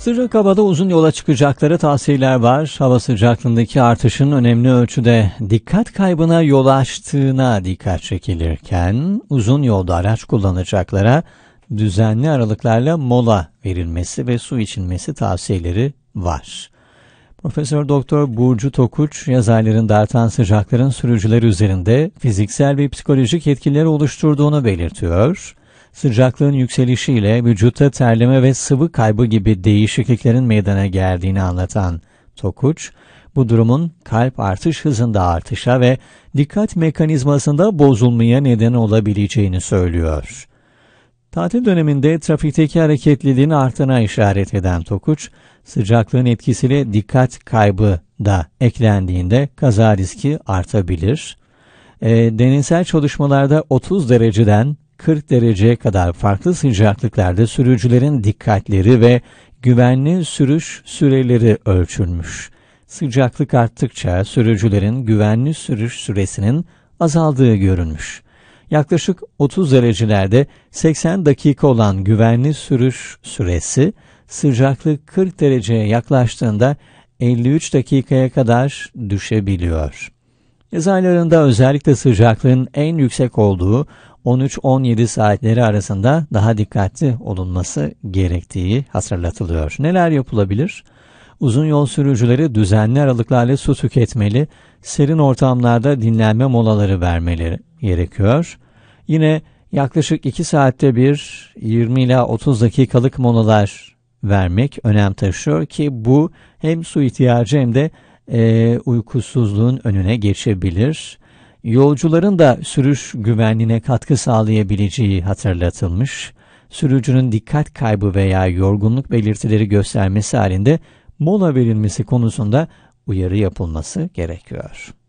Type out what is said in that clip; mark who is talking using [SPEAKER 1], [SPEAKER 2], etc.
[SPEAKER 1] Sıcak havada uzun yola çıkacakları tavsiyeler var. Hava sıcaklığındaki artışın önemli ölçüde dikkat kaybına yol açtığına dikkat çekilirken, uzun yolda araç kullanacaklara düzenli aralıklarla mola verilmesi ve su içilmesi tavsiyeleri var. Profesör Doktor Burcu Tokuç, yaz aylarında artan sıcakların sürücüler üzerinde fiziksel ve psikolojik etkileri oluşturduğunu belirtiyor. Sıcaklığın yükselişiyle vücutta terleme ve sıvı kaybı gibi değişikliklerin meydana geldiğini anlatan Tokuç, bu durumun kalp artış hızında artışa ve dikkat mekanizmasında bozulmaya neden olabileceğini söylüyor. Tatil döneminde trafikteki hareketliliğin arttığına işaret eden Tokuç, sıcaklığın etkisiyle dikkat kaybı da eklendiğinde kaza riski artabilir. Deneysel çalışmalarda 30 dereceden 40 dereceye kadar farklı sıcaklıklarda sürücülerin dikkatleri ve güvenli sürüş süreleri ölçülmüş. Sıcaklık arttıkça sürücülerin güvenli sürüş süresinin azaldığı görülmüş. Yaklaşık 30 derecelerde 80 dakika olan güvenli sürüş süresi, sıcaklık 40 dereceye yaklaştığında 53 dakikaya kadar düşebiliyor. Yaz aylarında özellikle sıcaklığın en yüksek olduğu 13-17 saatleri arasında daha dikkatli olunması gerektiği hatırlatılıyor. Neler yapılabilir? Uzun yol sürücüleri düzenli aralıklarla su tüketmeli, serin ortamlarda dinlenme molaları vermeleri gerekiyor. Yine yaklaşık 2 saatte bir 20 ila 30 dakikalık molalar vermek önem taşıyor ki bu hem su ihtiyacı hem de uykusuzluğun önüne geçebilir. Yolcuların da sürüş güvenliğine katkı sağlayabileceği hatırlatılmış. Sürücünün dikkat kaybı veya yorgunluk belirtileri göstermesi halinde mola verilmesi konusunda uyarı yapılması gerekiyor.